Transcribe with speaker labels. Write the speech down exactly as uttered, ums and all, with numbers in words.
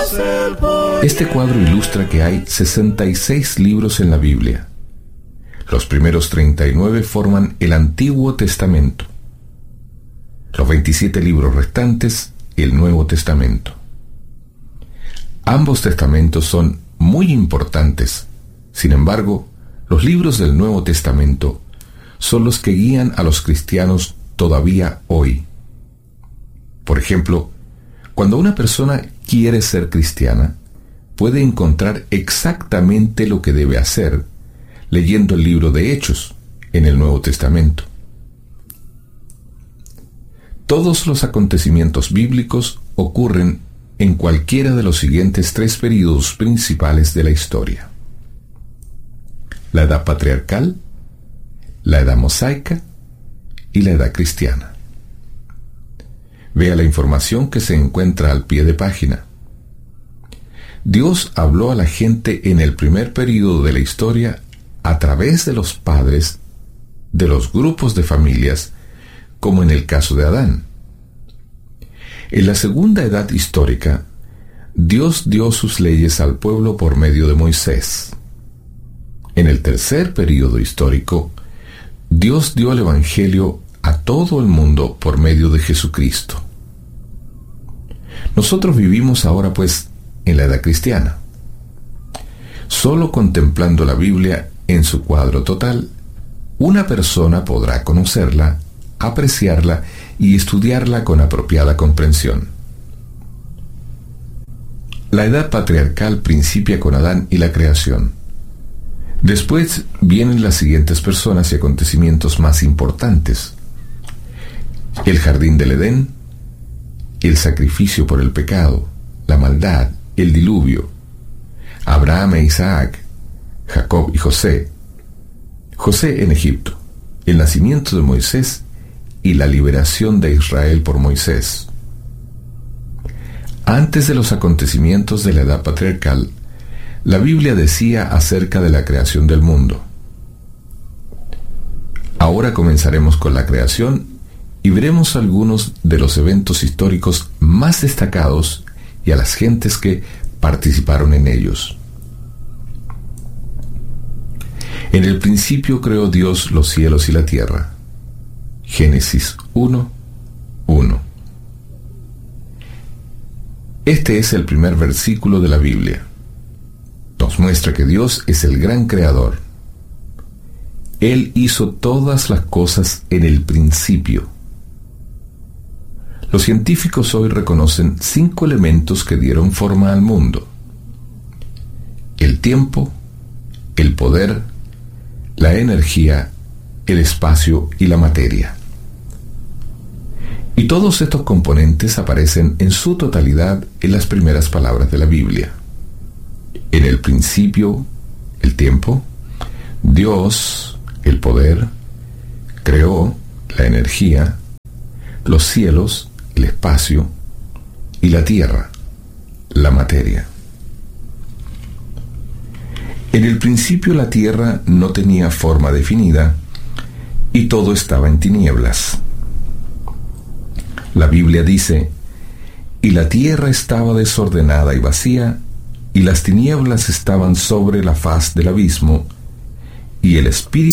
Speaker 1: es el poder.
Speaker 2: Este cuadro ilustra que hay sesenta y seis libros en la Biblia. Los primeros treinta y nueve forman el Antiguo Testamento. Los veintisiete libros restantes, el Nuevo Testamento. Ambos testamentos son muy importantes. Sin embargo, los libros del Nuevo Testamento son los que guían a los cristianos todavía hoy. Por ejemplo, cuando una persona quiere ser cristiana, puede encontrar exactamente lo que debe hacer leyendo el libro de Hechos en el Nuevo Testamento. Todos los acontecimientos bíblicos ocurren en cualquiera de los siguientes tres períodos principales de la historia: la edad patriarcal, la edad mosaica y la edad cristiana. Vea la información que se encuentra al pie de página. Dios habló a la gente en el primer período de la historia a través de los padres, de los grupos de familias, como en el caso de Adán. En la segunda edad histórica, Dios dio sus leyes al pueblo por medio de Moisés. En el tercer período histórico, Dios dio el Evangelio a todo el mundo por medio de Jesucristo. Nosotros vivimos ahora, pues, en la edad cristiana. Solo contemplando la Biblia en su cuadro total, una persona podrá conocerla, apreciarla y estudiarla con apropiada comprensión. La edad patriarcal principia con Adán y la creación. Después vienen las siguientes personas y acontecimientos más importantes: el jardín del Edén, el sacrificio por el pecado, la maldad, el diluvio, Abraham e Isaac, Jacob y José, José en Egipto, el nacimiento de Moisés y la liberación de Israel por Moisés. Antes de los acontecimientos de la edad patriarcal, la Biblia decía acerca de la creación del mundo. Ahora comenzaremos con la creación y veremos algunos de los eventos históricos más destacados y a las gentes que participaron en ellos. En el principio creó Dios los cielos y la tierra. Génesis uno, uno. Este es el primer versículo de la Biblia. Nos muestra que Dios es el gran creador. Él hizo todas las cosas en el principio. Los científicos hoy reconocen cinco elementos que dieron forma al mundo: el tiempo, el poder, la energía, el espacio y la materia. Y todos estos componentes aparecen en su totalidad en las primeras palabras de la Biblia. En el principio, el tiempo, Dios, el poder, creó la energía, los cielos, el espacio, y la tierra, la materia. En el principio la tierra no tenía forma definida y todo estaba en tinieblas. La Biblia dice: y la tierra estaba desordenada y vacía, y las tinieblas estaban sobre la faz del abismo, y el Espíritu